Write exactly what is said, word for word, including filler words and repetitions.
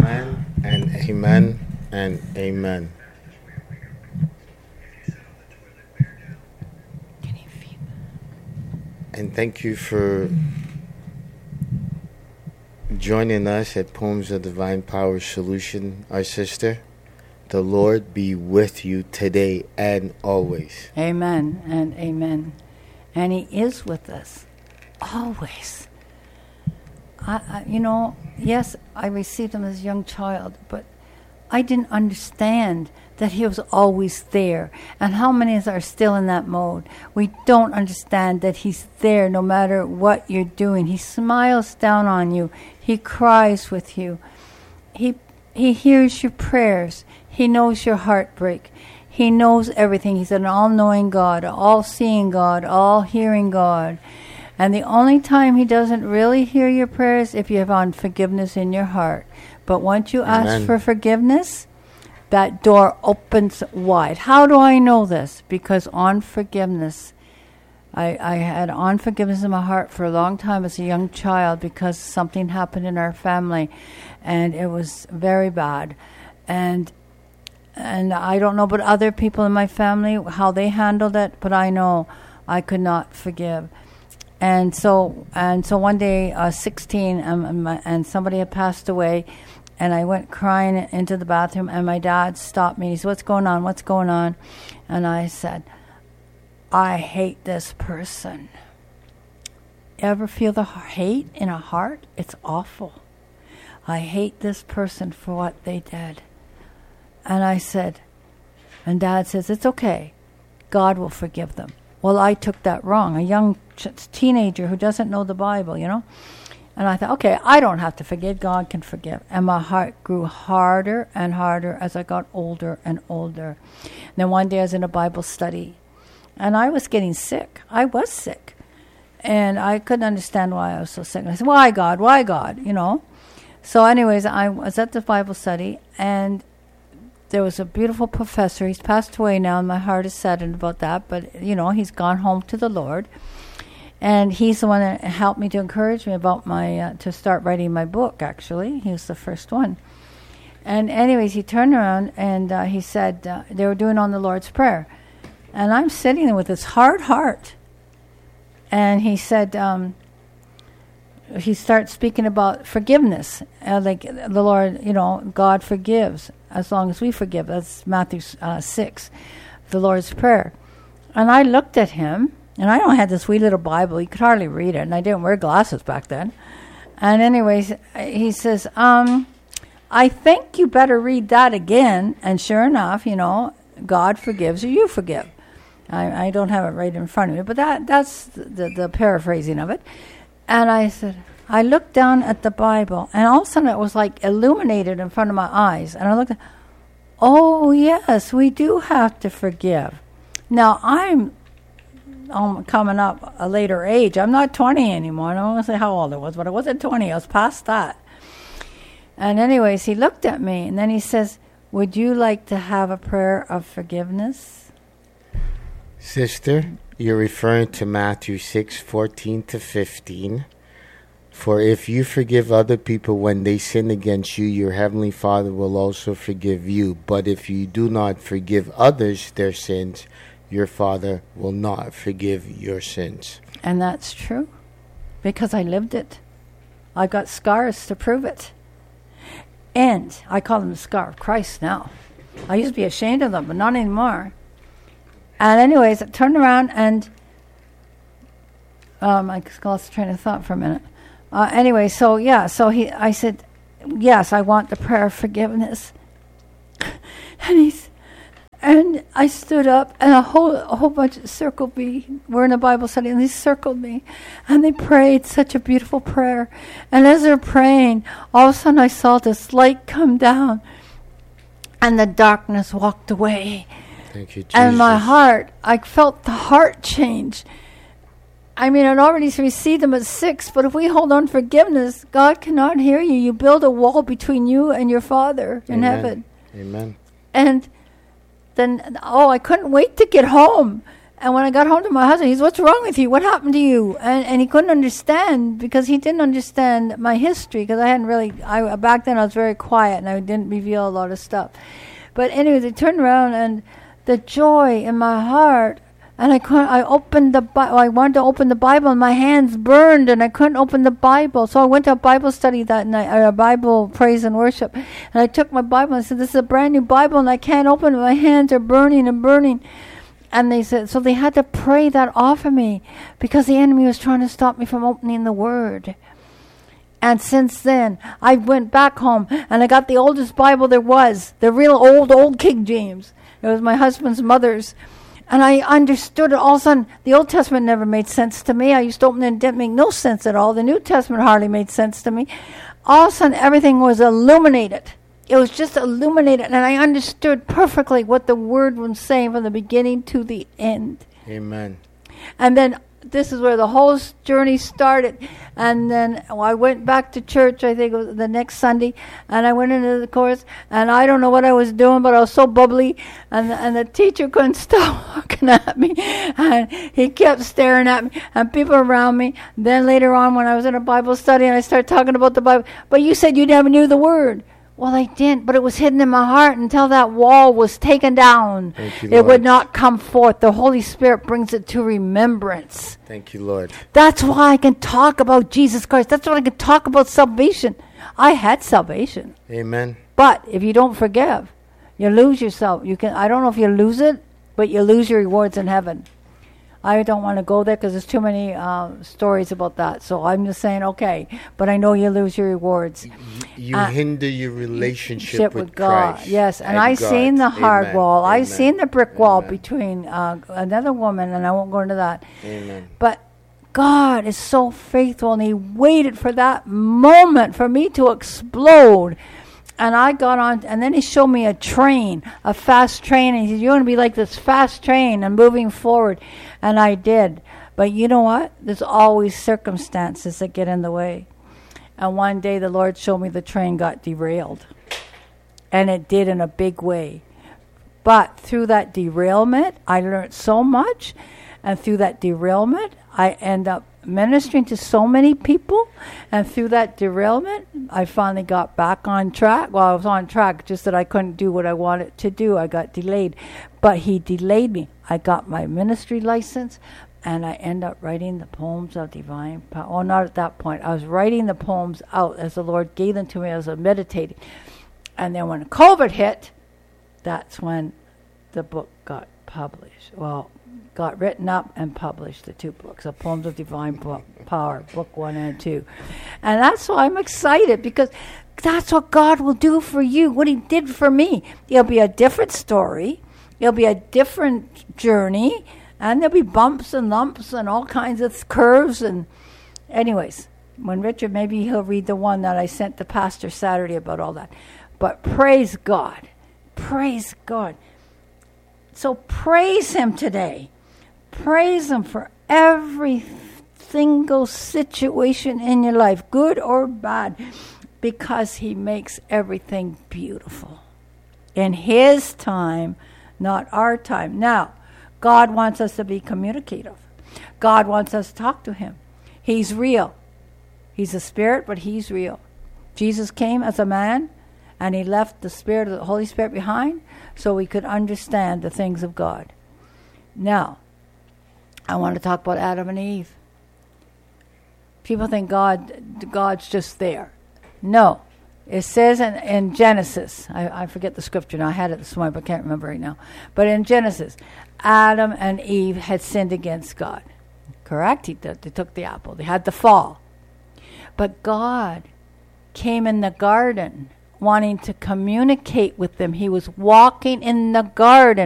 Amen and amen and amen. And thank you for joining us at Poems of Divine Power Solution, our sister. The Lord be with you today and always. Amen and amen. And He is with us always. I, I, you know, yes, I received Him as a young child, but I didn't understand that He was always there. And how many of us are still in that mode? We don't understand that He's there no matter what you're doing. He smiles down on you. He cries with you. He He hears your prayers. He knows your heartbreak. He knows everything. He's an all-knowing God, all-seeing God, all-hearing God. And the only time He doesn't really hear your prayers if you have unforgiveness in your heart. But once you Amen. Ask for forgiveness, that door opens wide. How do I know this? Because on forgiveness, I, I had unforgiveness in my heart for a long time as a young child because something happened in our family, and it was very bad. And and I don't know about other people in my family, how they handled it, but I know I could not forgive. And so and so one day, I was sixteen, um, and, my, and somebody had passed away, and I went crying into the bathroom, and my dad stopped me. He said, "What's going on? What's going on?" And I said, "I hate this person." Ever feel the hate in a heart? It's awful. I hate this person for what they did. And I said, and Dad says, "It's okay. God will forgive them." Well, I took that wrong. A young ch- teenager who doesn't know the Bible, you know. And I thought, okay, I don't have to forgive. God can forgive. And my heart grew harder and harder as I got older and older. And then one day I was in a Bible study, and I was getting sick. I was sick. And I couldn't understand why I was so sick. And I said, "Why, God? Why, God?" You know. So anyways, I was at the Bible study, and there was a beautiful professor. He's passed away now, and my heart is saddened about that. But, you know, he's gone home to the Lord. And he's the one that helped me to encourage me about my, uh, to start writing my book, actually. He was the first one. And anyways, he turned around and uh, he said, uh, they were doing on the Lord's Prayer. And I'm sitting there with this hard heart. And he said, um, he starts speaking about forgiveness. Uh, like the Lord, you know, God forgives as long as we forgive. That's Matthew uh, six, the Lord's Prayer. And I looked at him. And I only had this wee little Bible. You could hardly read it. And I didn't wear glasses back then. And anyways, he says, um, I think you better read that again. And sure enough, you know, God forgives or you forgive. I, I don't have it right in front of me. But that that's the, the paraphrasing of it. And I said, I looked down at the Bible. And all of a sudden it was like illuminated in front of my eyes. And I looked at, oh, yes, we do have to forgive. Now, I'm... Um, coming up a later age. I'm not twenty anymore. I don't want to say how old I was, but I wasn't twenty. I was past that. And anyways, he looked at me, and then he says, "Would you like to have a prayer of forgiveness?" Sister, you're referring to Matthew six, fourteen to fifteen. For if you forgive other people when they sin against you, your heavenly Father will also forgive you. But if you do not forgive others their sins, your Father will not forgive your sins. And that's true, because I lived it. I've got scars to prove it. And I call them the scar of Christ now. I used to be ashamed of them, but not anymore. And anyways, I turned around and um, I lost the train of thought for a minute. Uh, anyway, so yeah, so he, I said, yes, I want the prayer of forgiveness. And he's, And I stood up, and a whole a whole bunch circled me. We're in a Bible study, and they circled me. And they prayed such a beautiful prayer. And as they're praying, all of a sudden I saw this light come down, and the darkness walked away. Thank you, Jesus. And my heart, I felt the heart change. I mean, I'd already received them at six, but if we hold on forgiveness, God cannot hear you. You build a wall between you and your Father in Amen. heaven. Amen. And then, oh, I couldn't wait to get home. And when I got home to my husband, he said, what's wrong with you? What happened to you? And and he couldn't understand because he didn't understand my history because I hadn't really, I back then I was very quiet and I didn't reveal a lot of stuff. But anyways, I turned around and the joy in my heart, and I couldn't, I opened the Bible, I wanted to open the Bible and my hands burned and I couldn't open the Bible. So I went to a Bible study that night, or a Bible praise and worship. And I took my Bible and I said, this is a brand new Bible and I can't open it. My hands are burning and burning. And they said, so they had to pray that off of me because the enemy was trying to stop me from opening the Word. And since then, I went back home and I got the oldest Bible there was, the real old, old King James. It was my husband's mother's. And I understood it. All of a sudden, the Old Testament never made sense to me. I used to open it and it didn't make no sense at all. The New Testament hardly made sense to me. All of a sudden, everything was illuminated. It was just illuminated, and I understood perfectly what the Word was saying from the beginning to the end. Amen. And then this is where the whole journey started. And then I went back to church, I think it was the next Sunday, and I went into the course, and I don't know what I was doing, but I was so bubbly, and the, and the teacher couldn't stop looking at me, and he kept staring at me, and people around me. Then later on, when I was in a Bible study, and I started talking about the Bible, but you said you never knew the Word. Well, I didn't, but it was hidden in my heart until that wall was taken down. Thank you, it Lord. would not come forth. The Holy Spirit brings it to remembrance. Thank you, Lord. That's why I can talk about Jesus Christ. That's why I can talk about salvation. I had salvation. Amen. But if you don't forgive, you lose yourself. You can. I don't know if you lose it, but you lose your rewards in heaven. I don't want to go there because there's too many uh, stories about that. So I'm just saying, okay, but I know you lose your rewards. You uh, hinder your relationship with, with God. Christ. Yes, and, and I God. seen the hard Amen. wall. I Amen. seen the brick wall Amen. between uh, another woman, and I won't go into that. Amen. But God is so faithful, and He waited for that moment for me to explode. And I got on, and then He showed me a train, a fast train, and He said, you're going to be like this fast train and moving forward. And I did. But you know what? There's always circumstances that get in the way. And one day the Lord showed me the train got derailed. And it did in a big way. But through that derailment, I learned so much. And through that derailment, I end up ministering to so many people. And through that derailment, I finally got back on track. Well, I was on track, just that I couldn't do what I wanted to do. I got delayed. But He delayed me. I got my ministry license, and I end up writing the poems of divine power. Oh, not at that point. I was writing the poems out as the Lord gave them to me as I was meditating. And then when COVID hit, that's when the book got published. Well, got written up and published, the two books, the Poems of Divine Bo- Power, book one and two. And that's why I'm excited, because that's what God will do for you, what He did for me. It'll be a different story. It'll be a different journey. And there'll be bumps and lumps and all kinds of curves. And anyways, when Richard, maybe he'll read the one that I sent to Pastor Saturday about all that. But praise God. Praise God. So praise Him today. Praise Him for every single situation in your life, good or bad, because He makes everything beautiful in His time, not our time. Now, God wants us to be communicative. God wants us to talk to Him. He's real. He's a spirit, but He's real. Jesus came as a man, and He left the Spirit of the Holy Spirit behind so we could understand the things of God. Now, I want to talk about Adam and Eve. People think God, God's just there. No. It says in, in Genesis, I, I forget the scripture now, I had it this morning, but I can't remember right now. But in Genesis, Adam and Eve had sinned against God. Correct? He, they took the apple. They had the fall. But God came in the garden wanting to communicate with them. He was walking in the garden